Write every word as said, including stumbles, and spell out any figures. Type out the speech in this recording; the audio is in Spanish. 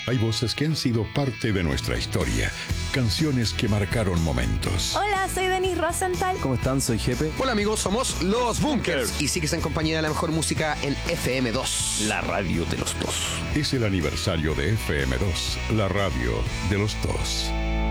Hay voces que han sido parte de nuestra historia, canciones que marcaron momentos. Hola, soy Denise Rosenthal. ¿Cómo están? Soy Jepe. Hola amigos, somos Los Bunkers. Y sigues en compañía de la mejor música en F M dos. La radio de los dos. Es el aniversario de F M dos, la radio de los dos.